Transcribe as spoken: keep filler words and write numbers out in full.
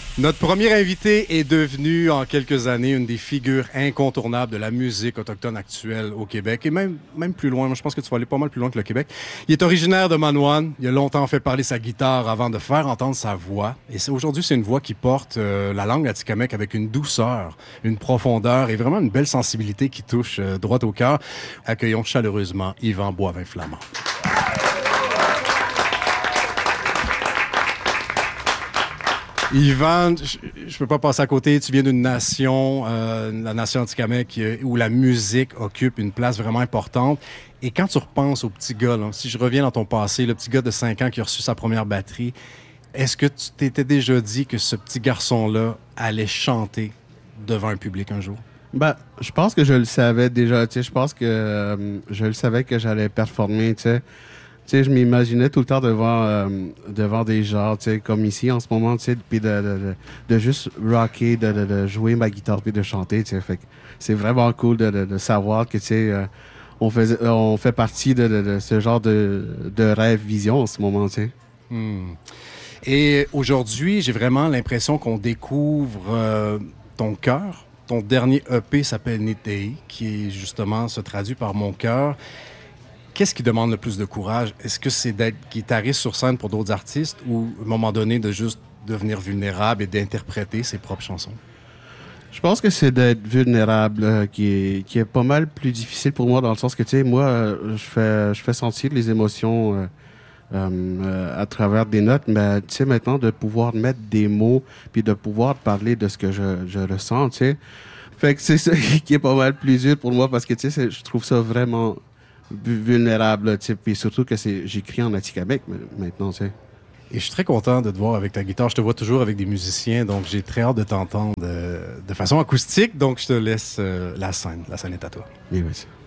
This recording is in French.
Notre premier invité est devenu en quelques années une des figures incontournables de la musique autochtone actuelle au Québec et même, même plus loin. Moi, je pense que tu vas aller pas mal plus loin que le Québec. Il est originaire de Manoine. Il a longtemps fait parler sa guitare avant de faire entendre sa voix. Et c'est, aujourd'hui, c'est une voix qui porte euh, la langue atikamekw avec une douceur, une profondeur et vraiment une belle sensibilité qui touche euh, droit au cœur. Accueillons chaleureusement Yvan Boivin-Flamand. Yvan, je, je peux pas passer à côté. Tu viens d'une nation, euh, la nation atikamekw, où la musique occupe une place vraiment importante. Et quand tu repenses au petit gars, là, si je reviens dans ton passé, le petit gars de cinq ans qui a reçu sa première batterie, est-ce que tu t'étais déjà dit que ce petit garçon-là allait chanter devant un public un jour? Ben, je pense que je le savais déjà. Tu sais, je pense que euh, je le savais que j'allais performer. Tu sais. Tu sais, je m'imaginais tout le temps devant euh, devant des gens, tu sais, comme ici en ce moment, tu sais, puis de, de, de, de juste rocker, de, de, de jouer ma guitare puis de chanter, tu sais. Fait que c'est vraiment cool de, de, de savoir que, tu sais, euh, on fait on fait partie de, de, de ce genre de, de rêve vision en ce moment, tu sais. Hmm. Et aujourd'hui, j'ai vraiment l'impression qu'on découvre euh, ton cœur. Ton dernier E P s'appelle Nitei, qui est justement se traduit par mon cœur. Qu'est-ce qui demande le plus de courage? Est-ce que c'est d'être guitariste sur scène pour d'autres artistes ou, à un moment donné, de juste devenir vulnérable et d'interpréter ses propres chansons? Je pense que c'est d'être vulnérable euh, qui est qui est pas mal plus difficile pour moi dans le sens que, tu sais, moi, euh, je fais je fais sentir les émotions euh, euh, à travers des notes, mais, tu sais, maintenant, de pouvoir mettre des mots puis de pouvoir parler de ce que je, je ressens, tu sais. Fait que c'est ça qui est pas mal plus dur pour moi parce que, tu sais, je trouve ça vraiment vulnérable, tu sais, puis surtout que c'est j'écris en atikamekw maintenant, tu sais. Et je suis très content de te voir avec ta guitare. Je te vois toujours avec des musiciens, donc j'ai très hâte de t'entendre de, de façon acoustique. Donc je te laisse euh, la scène. La scène est à toi. Oui, oui.